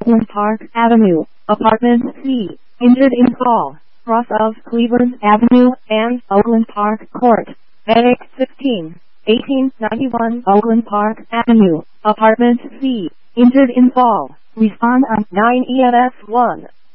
Oakland Park Avenue, Apartment C, injured in fall, cross of Cleveland Avenue and Oakland Park Court. Medic 16, 1891 Oakland Park Avenue, Apartment C, injured in fall. Respond on 9 EMS 1.